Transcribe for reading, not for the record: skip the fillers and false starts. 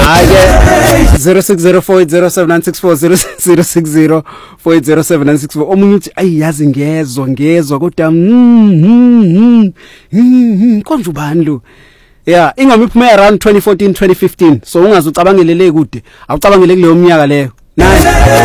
Ake 0604807964 0604807964 omunye uthi ayiyazi ngezwa kodwa konje ubani lo yeah ingoma iphume around 2014 2015 so ungaze ucabangelele kude awucabangele kuleyo minyaka leyo